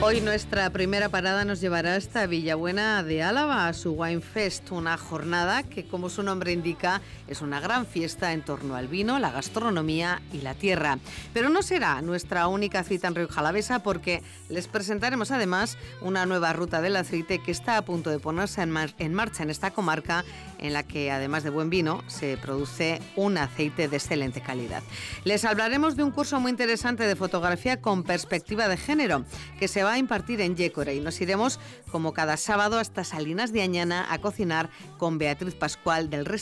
Hoy nuestra primera parada nos llevará hasta Villabuena de Álava, a su Wine Fest, una jornada que, como su nombre indica, es una gran fiesta en torno al vino, la gastronomía y la tierra. Pero no será nuestra única cita en Rioja Alavesa, porque les presentaremos además una nueva ruta del aceite que está a punto de ponerse en marcha en esta comarca, en la que, además de buen vino, se produce un aceite de excelente calidad. Les hablaremos de un curso muy interesante de fotografía con perspectiva de género, que se va a impartir en Yécora, y nos iremos, como cada sábado, hasta Salinas de Añana a cocinar con Beatriz Pascual del